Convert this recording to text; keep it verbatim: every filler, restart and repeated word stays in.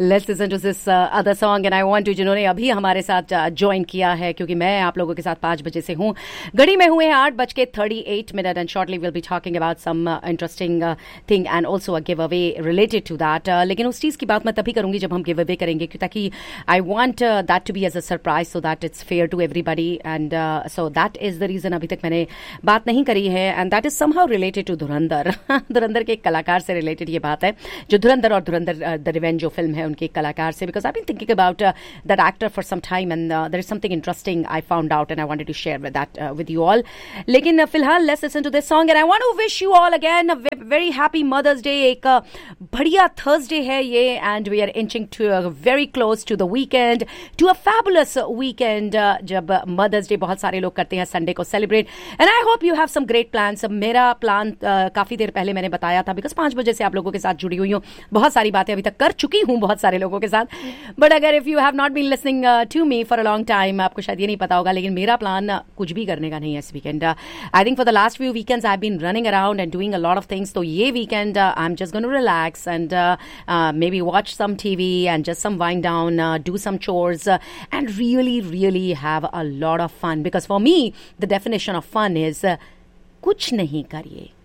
Let's listen to this other song and I want to, जिन्होंने अभी हमारे साथ ज्वाइन uh, किया है, क्योंकि मैं आप लोगों के साथ पाँच बजे से हूँ, घड़ी में हुए हैं आठ बज के thirty eight minute and shortly will be talking about some interesting thing and also a give away related to that. लेकिन उस चीज़ की बात मैं तभी करूंगी जब हम गिव अवे करेंगे, क्योंकि ताकि I want that to be as a surprise so that it's fair to everybody and so that is the reason अभी तक मैंने बात नहीं करी है and that is somehow related to धुरंधर. धुरंधर के एक कलाकार से रिलेटेड ये बात है, जो धुरंधर और धुरंधर द रिवेंज जो फिल्म है उनके कलाकार से, because I been thinking about that actor for some time and there is something interesting I found out and I wanted to share with that with you all. लेकिन फिलहाल let's listen to this song and I want to wish you all again a very happy mother's day. एक बढ़िया Thursday है ये and we are inching to very close to the weekend, to a fabulous weekend, जब mother's day बहुत सारे लोग करते हैं संडे को celebrate and I hope you have some great plans. मेरा प्लान uh, काफी देर पहले मैंने बताया था, बिकॉज पांच बजे से आप लोगों के साथ जुड़ी हुई हूँ, बहुत सारी बातें अभी तक कर चुकी हूँ बहुत सारे लोगों के साथ. बट अगर if you have not been listening to me for a long time, आपको शायद ये नहीं पता होगा, लेकिन मेरा प्लान uh, कुछ भी करने का नहीं है इस weekend. I think for the last few weekends I have been running around and doing a lot of things. तो ये weekend I am just going to relax and may be watch some TV and just some wind down, do some chores uh, and really really have a lot of fun, because for me the definition of fun is uh, कुछ नहीं करिए,